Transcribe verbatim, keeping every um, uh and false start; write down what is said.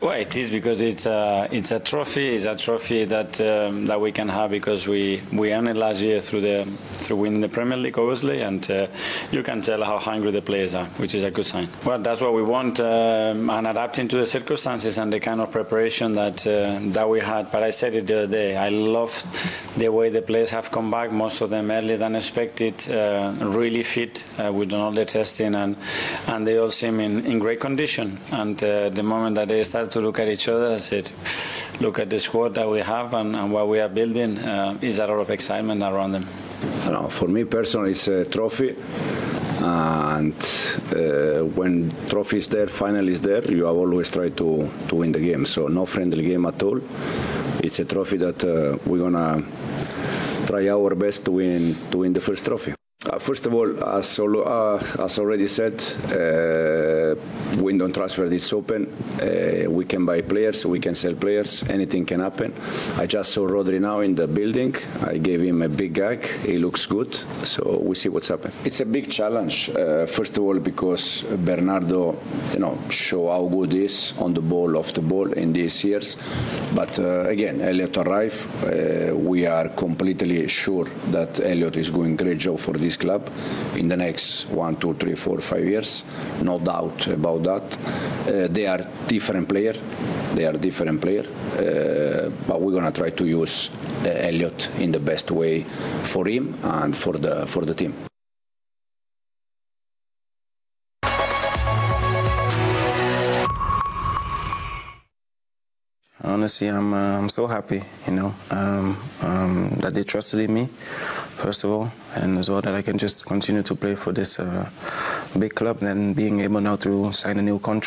Well, it is because it's a it's a trophy. It's a trophy that um, that we can have because we we earned it last year through the through winning the Premier League, obviously, and uh, you can tell how hungry the players are, which is a good sign. Well, that's what we want, um, and adapting to the circumstances and the kind of preparation that uh, that we had. But I said it the other day. I love the way the players have come back. Most of them earlier than expected, uh, really fit. Uh, we've done all the testing, and and they all seem in, in great condition. And uh, the moment that they start to look at each other, I said, look at the squad that we have and, and what we are building. Uh, is a lot of excitement around them. I don't know, for me personally, it's a trophy. And uh, when trophy is there, final is there, you have always tried to, to win the game. So no friendly game at all. It's a trophy that uh, we're going to try our best to win, to win the first trophy. Uh, first of all, as, uh, as already said, uh, window transfer is open. Uh, we can buy players, we can sell players, anything can happen. I just saw Rodri now in the building. I gave him a big gag. He looks good, so we see what's happening. It's a big challenge, uh, first of all, because Bernardo, you know, show how good he is on the ball, off the ball in these years. But uh, again, Elliot arrived. Uh, we are completely sure that Elliot is doing a great job for this club in the next one, two, three, four, five years. No doubt about that. Uh, they are different players. They are different players. Uh, but we're gonna try to use uh, Elliot in the best way for him and for the for the team. Honestly, I'm uh, I'm so happy, you know, um, um, that they trusted in me, first of all, and as well that I can just continue to play for this uh, big club and being able now to sign a new contract.